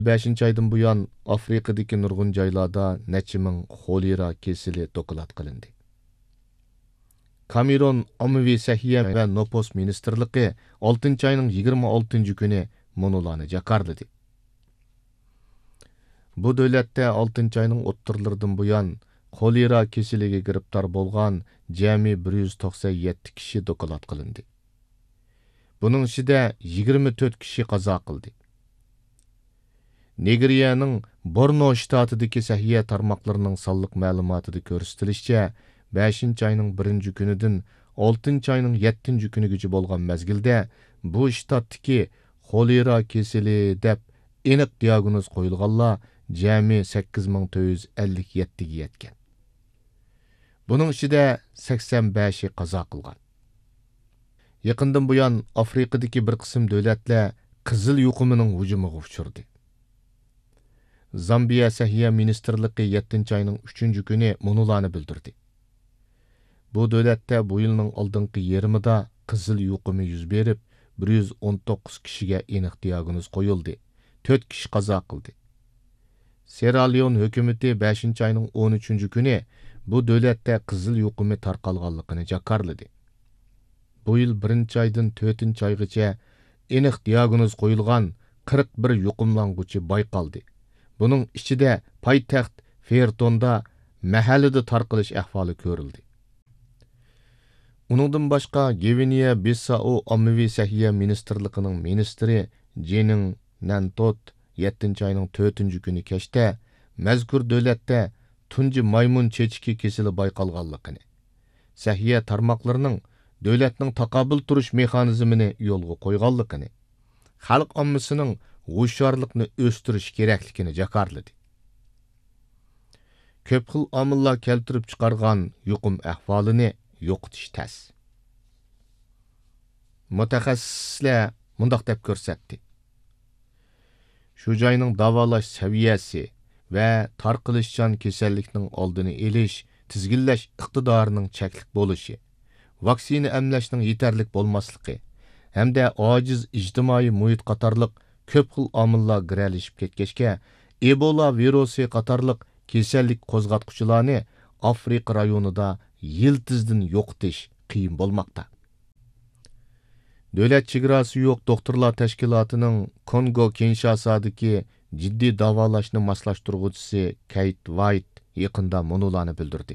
5 aydan buyon Afrikadagi nurg'un joylarda necha ming xolera kesili doklad qilindi. Kamerun ommaviy sahiya va nopos ministerligi 6 ayning 26 kuni munolarni jakarladi. Bu davlatda 6 ayning o'ttirlaridan buyon xolera kesiliga giribtor bo'lgan jami 197 kishi doklad qilindi. Buning ichida 24 kishi qazo qildi. Nigeriyaning Borno shtatidagi sahiya tarmoqlarining sonliq ma'lumotida ko'rsatilishicha, 5 ayning 1-kunidan 6 ayning 7-kunigacha bo'lgan mezgilda bu shtatdagi xolera kesili deb aniq diagnoz qo'yilganlar jami 8457 ga yetgan. Buning ichida 85 qazo qilgan. Yaqindan buyon Afrikadagi bir qism davlatlar qizil yuqumining hujumiga uchirdi. Zambiya sahiya ministerligi 7-ayning 3-kuni munolarni bildirdi. Bu davlatda bu yilning oldingi yarmida qizil yuqumi yuz berib, 119 kishiga aniq diagnoz qo'yildi. 4 kishi qazo qildi. Sierra Leone hukumati 5-ayning 13-kuni bu davlatda qizil yuqumi tarqalganligini jakarladi. Bu yil 1-aydan 4-oygacha aniq diagnoz qo'yilgan 41 yuqumlanguchi bayqaldi. Bunun ichida poytaxt Fertonda mahallada tarqalish ahvoli ko'rildi. Uningdan boshqa Gvinea Bissau ommaviy sahiya ministerligining ministri Jening Nantot 7-ayning 4-kuni kechda mazkur davlatda tunji maymun chechiki kesili bayqalganligini, sahiya tarmoqlarining davlatning taqobil turish mexanizmini yo'lga qo'yganligini, xalq ommasining g'ushyorlikni o'stirish kerakligini jakarladi. Ko'p xil omillar keltirib chiqargan yuqum ahvolini yo'qotish tas. Mutaxassislar mundaq deb ko'rsatdi. Shu joyning davolash saviyasi va tarqalishchan kasallikning oldini olish, tizginlash iqtidorining cheklik bo'lishi, vaksina emlashning yetarlik bo'lmasligi hamda ojiz ijtimoiy muhit qatorliq ko'p xil omillar giralishib ketgachga Ebola virusi qatorliq kasallik qo'zg'atquchilarni Afrika rayonida yiltizdan yo'qotish qiyin bo'lmoqda. Davlat chegarasi yo'q doktorlar tashkilotining Kongo Kinshasadagi jiddiy davolashni moslashtiruvchisi Kate White yaqinda munolarni bildirdi.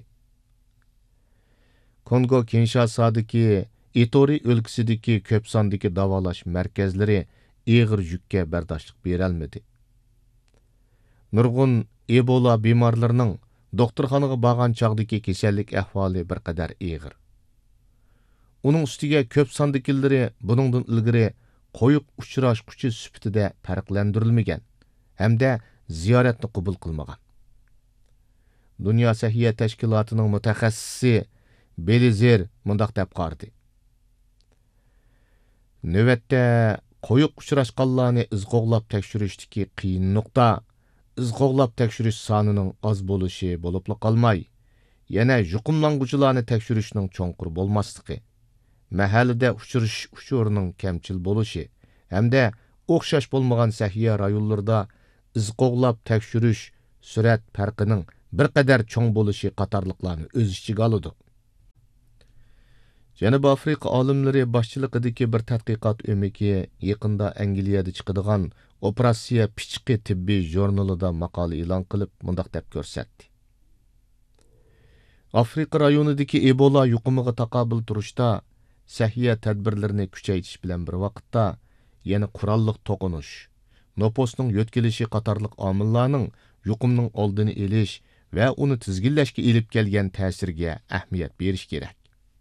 Kongo Kinshasadagi Itori o'lkasidagi ko'p sondagi davolash markazlari ig'ir yukka bardoshlik berolmadi. Nurg'un Ebola bemorlarining doktorxonaga borgan chog'dagi kasallik ahvoli bir qadar ig'ir. Uning ustiga ko'p sondagilari buningdan ilgari qo'yiq uchrashquchi sifatida farqlantirilmagan hamda ziyoratni qabul qilmagan. Dunyo sahiya tashkilotining mutaxassisi Belizer mundaq deb qardi. Navbatda qo'yiq uchrashqanlarni izg'oqlab tekshirishdagi qiyin nuqta izg'oqlab tekshirish sonining oz bo'lishi bo'lib qolmay, yana yuqumlanguchilarni tekshirishning cho'nqur bo'lmasligi, mahallada uchirish uchurining kamchil bo'lishi hamda o'xshash bo'lmagan sahiya rayonlarda izg'oqlab tekshirish surat farqining bir qadar cho'ng bo'lishi qatorliqlarni o'z ichiga oladi. Janubiy Afrika olimlari boshchiligidagi bir tadqiqot o'miki yaqinda Angliyada chiqadigan Operatsiya Pichqi tibbiy jurnalida maqola e'lon qilib, mundaq deb ko'rsatdi. Afrika rayonidagi Ebola yuqumiga taqobil turishda sahiya tadbirlarini kuchaytirish bilan bir vaqtda yana qurolliq to'qinish, nopusning yo'tkilishi qatorliq omillarning yuqumning oldini olish va uni tizginlashga elib kelgan ta'sirga ahamiyat berish kerak.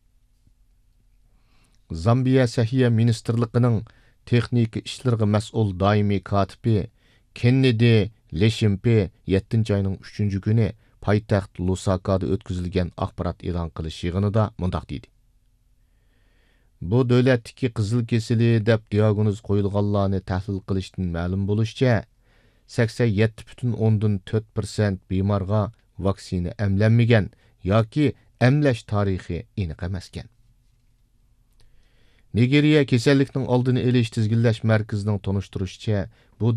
Zambiya sahiya ministerligining texnika ishlarga mas'ul doimiy katibi Kennedy Leshimpe 7-ayning 3-kuni poytaxt Lusakada o'tkazilgan axborot e'lon qilish yig'inida mundaq dedi. Bu davlatdagi qizil kesili deb diagnoz qo'yilganlarni tahlil qilishdan ma'lum bo'lishicha, 87,4% bemorga vaksina emlanmagan yoki emlash tarixi aniq emaskan. Nigeriya kasallikning oldini olish tizginlash markazining tonishtirishicha, bu